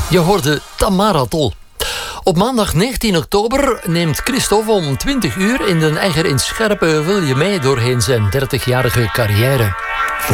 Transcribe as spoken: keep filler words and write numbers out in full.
Je hoorde Tamara Tol. Op maandag negentien oktober neemt Christophe om twintig uur in Den Egger in Scherpenheuvel je mee doorheen zijn dertigjarige carrière.